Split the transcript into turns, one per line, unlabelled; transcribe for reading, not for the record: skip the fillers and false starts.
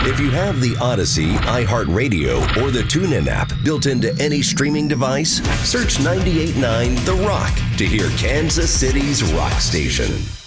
If you have the Odyssey, iHeartRadio, or the TuneIn app built into any streaming device, search 98.9 The Rock to hear Kansas City's rock station.